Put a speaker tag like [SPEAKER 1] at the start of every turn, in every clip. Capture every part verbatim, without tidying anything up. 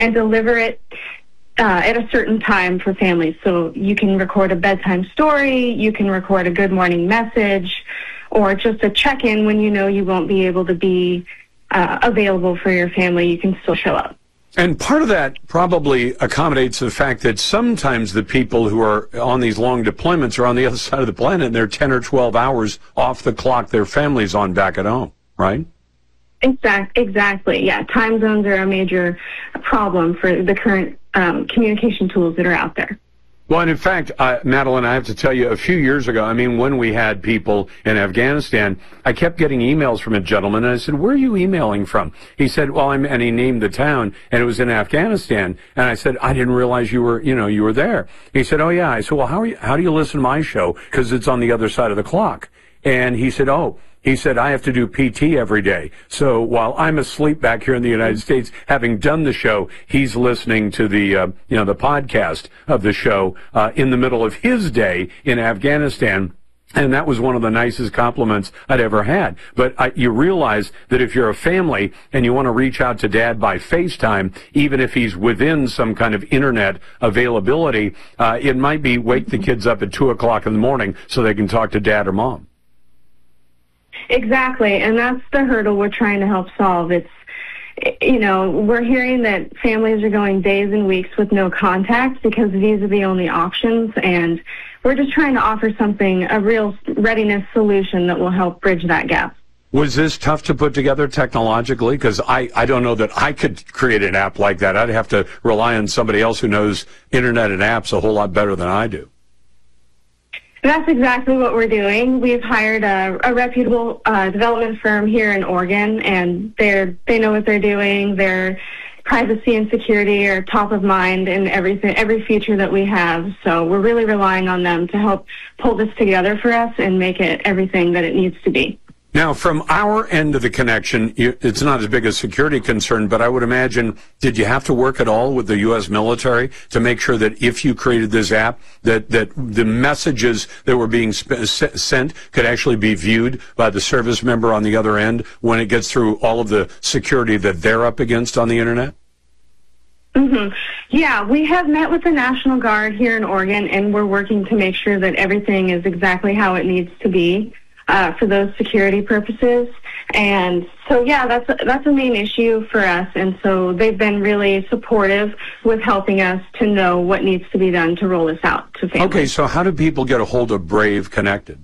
[SPEAKER 1] and deliver it uh, at a certain time for families. So you can record a bedtime story, you can record a good morning message, or just a check-in when you know you won't be able to be uh, available for your family. You can still show up.
[SPEAKER 2] And part of that probably accommodates the fact that sometimes the people who are on these long deployments are on the other side of the planet and they're ten or twelve hours off the clock their family's on back at home, right?
[SPEAKER 1] Exact, exactly, yeah. Time zones are a major problem for the current um, communication tools that are out there.
[SPEAKER 2] Well, and in fact, uh, Madeline, I have to tell you, a few years ago, I mean, when we had people in Afghanistan, I kept getting emails from a gentleman, and I said, where are you emailing from? He said, well, I'm, and he named the town, and it was in Afghanistan. And I said, I didn't realize you were, you know, you were there. He said, oh, yeah. I said, well, how are you, how do you listen to my show? Because it's on the other side of the clock. And he said, oh, he said, I have to do P T every day. So while I'm asleep back here in the United States, having done the show, he's listening to the, uh, you know, the podcast of the show uh, in the middle of his day in Afghanistan. And that was one of the nicest compliments I'd ever had. But I, you realize that if you're a family and you want to reach out to Dad by FaceTime, even if he's within some kind of internet availability, uh, it might be wake the kids up at two o'clock in the morning so they can talk to Dad or Mom.
[SPEAKER 1] Exactly, and that's the hurdle we're trying to help solve. It's, you know, we're hearing that families are going days and weeks with no contact because these are the only options, and we're just trying to offer something, a real readiness solution that will help bridge that gap.
[SPEAKER 2] Was this tough to put together technologically? Because I, I don't know that I could create an app like that. I'd have to rely on somebody else who knows internet and apps a whole lot better than I do.
[SPEAKER 1] That's exactly what we're doing. We've hired a, a reputable uh, development firm here in Oregon, and they're they know what they're doing. Their privacy and security are top of mind in everything, every feature that we have. So we're really relying on them to help pull this together for us and make it everything that it needs to be.
[SPEAKER 2] Now, from our end of the connection, you, it's not as big a security concern, but I would imagine, did you have to work at all with the U S military to make sure that if you created this app, that, that the messages that were being sp- sent could actually be viewed by the service member on the other end when it gets through all of the security that they're up against on the internet?
[SPEAKER 1] Mm-hmm. Yeah, we have met with the National Guard here in Oregon, and we're working to make sure that everything is exactly how it needs to be. Uh, for those security purposes. And so, yeah, that's a, that's a main issue for us. And so they've been really supportive with helping us to know what needs to be done to roll this out to families.
[SPEAKER 2] Okay, so how do people get a hold of Brave Connected?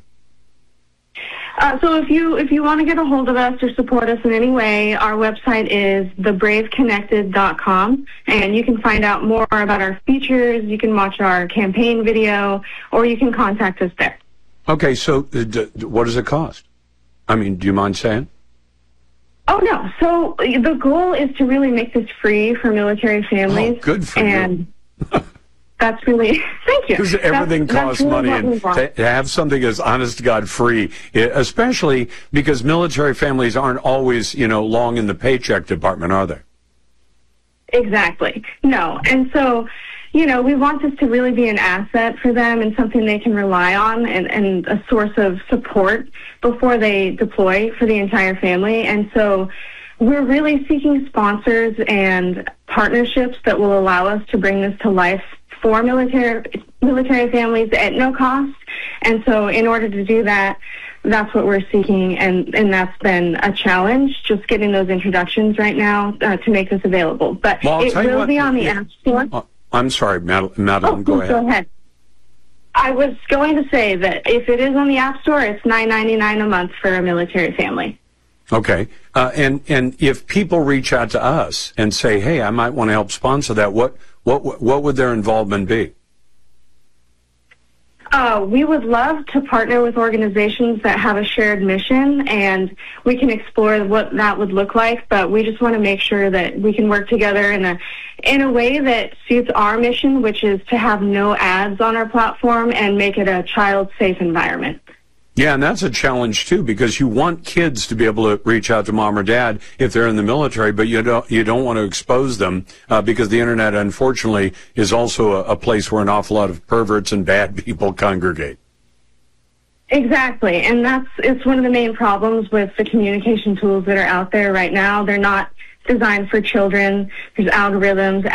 [SPEAKER 1] Uh, so if you if you want to get a hold of us or support us in any way, our website is the brave connected dot com, and you can find out more about our features, you can watch our campaign video, or you can contact us there.
[SPEAKER 2] Okay, so uh, d- what does it cost? I mean, do you mind saying?
[SPEAKER 1] Oh, no. So the goal is to really make this free for military families.
[SPEAKER 2] Oh, good for
[SPEAKER 1] and
[SPEAKER 2] you.
[SPEAKER 1] That's really, thank you.
[SPEAKER 2] Because everything
[SPEAKER 1] that's,
[SPEAKER 2] costs
[SPEAKER 1] that's really
[SPEAKER 2] money, and to, to have something as honest to God free, especially because military families aren't always, you know, long in the paycheck department, are they?
[SPEAKER 1] Exactly. No. And so, you know, we want this to really be an asset for them and something they can rely on, and, and a source of support before they deploy for the entire family. And so we're really seeking sponsors and partnerships that will allow us to bring this to life for military military families at no cost. And so in order to do that, that's what we're seeking, and, and that's been a challenge, just getting those introductions right now uh, to make this available. But
[SPEAKER 2] well,
[SPEAKER 1] it will
[SPEAKER 2] what,
[SPEAKER 1] be on the
[SPEAKER 2] yeah.
[SPEAKER 1] App Store.
[SPEAKER 2] Uh, I'm sorry, Mad- Madeline,
[SPEAKER 1] oh,
[SPEAKER 2] go ahead.
[SPEAKER 1] Go ahead. I was going to say that if it is on the App Store, it's nine ninety-nine a month for a military family.
[SPEAKER 2] Okay. Uh, and, and if people reach out to us and say, hey, I might want to help sponsor that, what, what, what would their involvement be?
[SPEAKER 1] Uh, we would love to partner with organizations that have a shared mission, and we can explore what that would look like, but we just want to make sure that we can work together in a in a way that suits our mission, which is to have no ads on our platform and make it a child-safe environment.
[SPEAKER 2] Yeah, and that's a challenge too, because you want kids to be able to reach out to mom or dad if they're in the military, but you don't you don't want to expose them uh, because the internet, unfortunately, is also a, a place where an awful lot of perverts and bad people congregate.
[SPEAKER 1] Exactly, and that's it's one of the main problems with the communication tools that are out there right now. They're not designed for children. There's algorithms,